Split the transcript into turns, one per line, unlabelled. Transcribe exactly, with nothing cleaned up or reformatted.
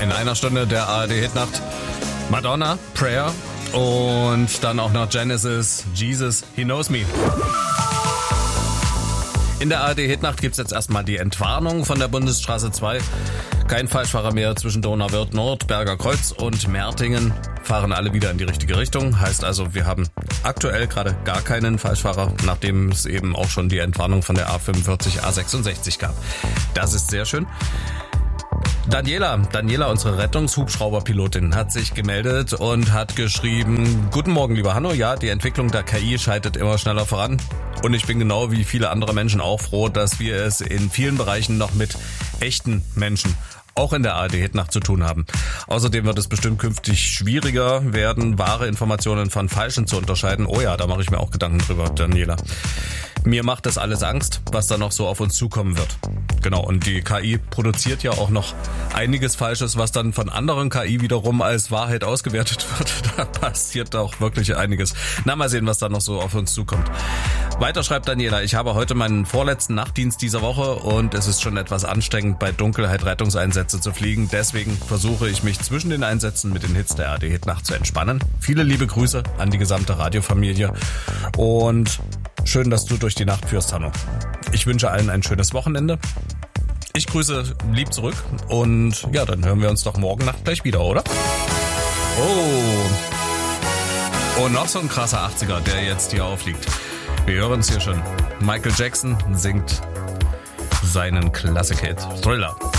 In einer Stunde der A R D-Hitnacht Madonna, Prayer und dann auch noch Genesis, Jesus, He Knows Me. In der A R D-Hitnacht gibt's jetzt erstmal die Entwarnung von der Bundesstraße zwei. Kein Falschfahrer mehr zwischen Donauwörth Nord, Berger Kreuz und Mertingen. Fahren alle wieder in die richtige Richtung. Heißt also, wir haben aktuell gerade gar keinen Falschfahrer, nachdem es eben auch schon die Entwarnung von der A fünfundvierzig, A sechsundsechzig gab. Das ist sehr schön. Daniela, Daniela, unsere Rettungshubschrauberpilotin, hat sich gemeldet und hat geschrieben: Guten Morgen, lieber Hanno. Ja, die Entwicklung der K I schreitet immer schneller voran. Und ich bin genau wie viele andere Menschen auch froh, dass wir es in vielen Bereichen noch mit echten Menschen auch in der A R D-Hitnacht zu tun haben. Außerdem wird es bestimmt künftig schwieriger werden, wahre Informationen von falschen zu unterscheiden. Oh ja, da mache ich mir auch Gedanken drüber, Daniela. Mir macht das alles Angst, was da noch so auf uns zukommen wird. Genau, und die K I produziert ja auch noch einiges Falsches, was dann von anderen K I wiederum als Wahrheit ausgewertet wird. Da passiert auch wirklich einiges. Na, mal sehen, was da noch so auf uns zukommt. Weiter schreibt Daniela: Ich habe heute meinen vorletzten Nachtdienst dieser Woche und es ist schon etwas anstrengend, bei Dunkelheit Rettungseinsätze zu fliegen. Deswegen versuche ich mich zwischen den Einsätzen mit den Hits der A R D-Hitnacht zu entspannen. Viele liebe Grüße an die gesamte Radiofamilie und schön, dass du durch die Nacht führst, Hanno. Ich wünsche allen ein schönes Wochenende. Ich grüße lieb zurück und ja, dann hören wir uns doch morgen Nacht gleich wieder, oder? Oh. Und noch so ein krasser achtziger, der jetzt hier aufliegt. Wir hören es hier schon. Michael Jackson singt seinen Klassik-Hit Thriller.